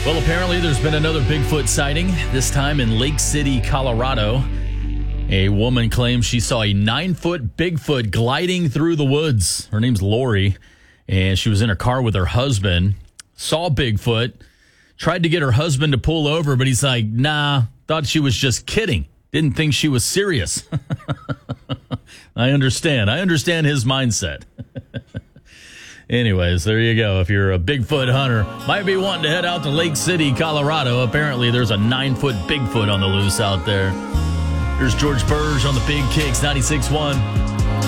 Well, apparently there's been another Bigfoot sighting, this time in Lake City, Colorado. A woman claims she saw a 9-foot Bigfoot gliding through the woods. Her name's Lori, and she was in her car with her husband, saw Bigfoot, tried to get her husband to pull over, but he's like, nah, thought she was just kidding. Didn't think she was serious. I understand his mindset. Anyways, there you go. If you're a Bigfoot hunter, might be wanting to head out to Lake City, Colorado. Apparently, there's a 9-foot Bigfoot on the loose out there. Here's George Burge on the Big Kicks 96.1.